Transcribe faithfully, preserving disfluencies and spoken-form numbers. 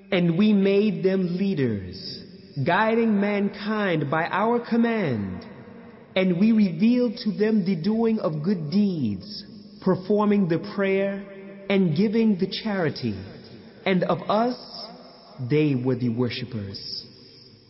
And we made them leaders, guiding mankind by our command. And we revealed to them the doing of good deeds, performing the prayer and giving the charity. And of us, they were the worshippers.